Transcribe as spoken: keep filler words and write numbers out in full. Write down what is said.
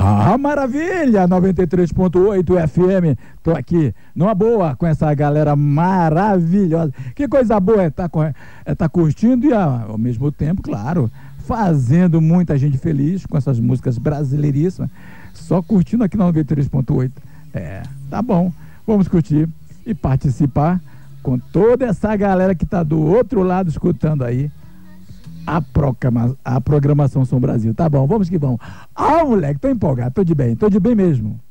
Ah, maravilha! noventa e três ponto oito F M. Tô aqui numa boa com essa galera maravilhosa. Que coisa boa é estar tá, é tá curtindo e ao mesmo tempo, claro, fazendo muita gente feliz com essas músicas brasileiríssimas. Só curtindo aqui na noventa e três ponto oito. É, tá bom. Vamos curtir e participar com toda essa galera que tá do outro lado escutando aí a, proclama, a programação Som Brasil. Tá bom, vamos que vamos. Ah, moleque, tô empolgado, tô de bem, tô de bem mesmo.